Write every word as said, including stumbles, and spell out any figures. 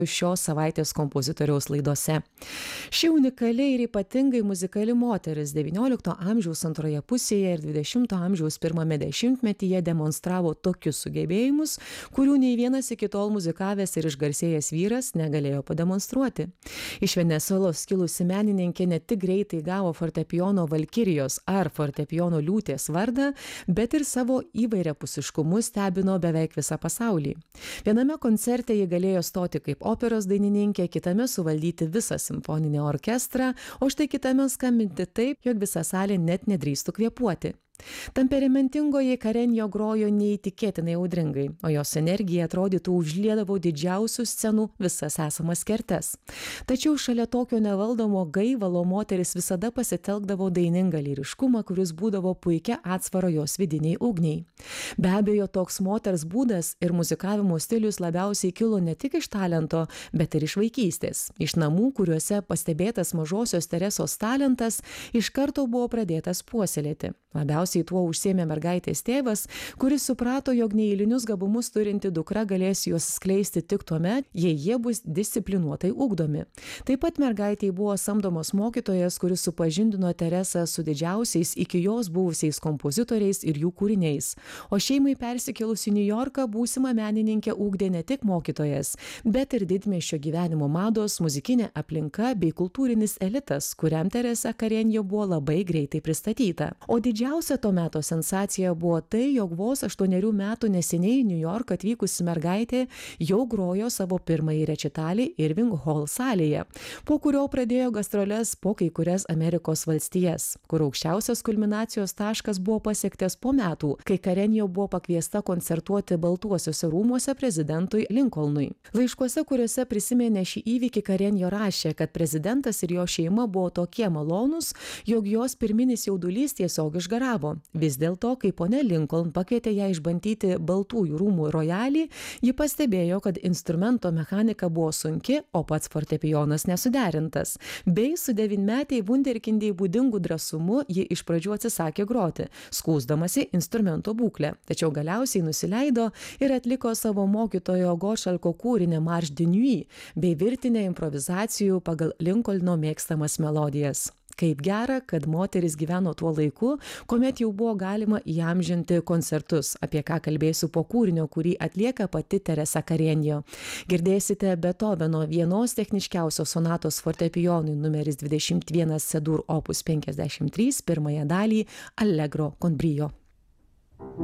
šios savaitės kompozitoriaus laidose. Ši unikali ir ypatingai muzikali moteris devyniolikto amžiaus antroje pusėje ir dvidešimto amžiaus pirmame dešimtmetyje demonstravo tokius sugebėjimus, kurių nei vienas iki tol muzikavęs ir išgarsėjęs vyras negalėjo pademonstruoti. Iš Venesuelos kilusi menininkė ne tik greitai gavo fortepijono valkirijos ar fortepijono liūtės vardą, bet ir savo įvairiapusiškumu stebino beveik visą pasaulį. Viename koncerte ji galėjo stoti kaip operos dainininkė, kitame suvaldyti visą simfoninį orkestrą, o štai kitame skambinti taip, jog visa salė net nedrįstų kvėpuoti. Temperamentingoji Karenjo grojo neįtikėtinai audringai, o jos energija atrodytų užliedavo didžiausių scenų visas esamas kertes. Tačiau šalia tokio nevaldomo gaivalo moteris visada pasitelkdavo dainingą lyriškumą, kuris būdavo puikia atsvara jos vidiniai ugniai. Be abejo, toks moters būdas ir muzikavimo stilius labiausiai kilo ne tik iš talento, bet ir iš vaikystės. Iš namų, kuriuose pastebėtas mažosios Teresos talentas, iš karto buvo pradėtas puoselėti. Labiausiai tuo užsiėmė mergaitės tėvas, kuris suprato, jog neeilinius gabumus turinti dukra galės juos skleisti tik tuomet, jei jie bus disciplinuotai ugdomi. Taip pat mergaitei buvo samdomos mokytojas, kuris supažindino Teresą su didžiausiais iki jos buvusiais kompozitoriais ir jų kūriniais. O šeimai persikėlus į Niujorką būsimą menininkę ugdė ne tik mokytojas, bet ir didmiesčio gyvenimo mados, muzikinė aplinka bei kultūrinis elitas, kuriam Teresa Karenjo buvo labai greitai pristatyta. O didžiausia to meto sensacija buvo tai, jog vos aštuonerių metų neseniai į Niujorką atvykusi mergaitė jau grojo savo pirmąjį rečitalį Irving Hall salėje, po kurio pradėjo gastroles po kai kurias Amerikos valstijas, kur aukščiausias kulminacijos taškas buvo pasiektas po metų, kai Karenjo buvo pakviesta koncertuoti Baltuosiuose rūmuose prezidentui Lincolnui. Laiškuose, kuriuose prisiminė šį įvykį, Karenjo rašė, kad prezidentas ir jo šeima buvo tokie malonūs, jog jos pirminis jaudulys tiesiog išgaravo. Vis dėlto, kai ponia Lincoln pakvietė ją išbandyti Baltųjų rūmų rojalį, ji pastebėjo, kad instrumento mechanika buvo sunki, o pats fortepijonas nesuderintas. Bei su devynmetei vunderkindei būdingu drąsumu ji iš pradžių atsisakė groti, skųsdamasi instrumento būklę. Tačiau galiausiai nusileido ir atliko savo mokytojo Gošalko kūrinį Marche de Nuit bei virtinę improvizacijų pagal Lincolno mėgstamas melodijas. Kaip gera, kad moteris gyveno tuo laiku, kuomet jau buvo galima įamžinti koncertus, apie ką kalbėsiu po kūrinio, kurį atlieka pati Teresa Karenjo. Girdėsite Beethoveno vienos techniškiausios sonatos fortepijonui numeris dvidešimt vienas C-dur opus penkiasdešimt trys, pirmąją dalį Allegro con brio.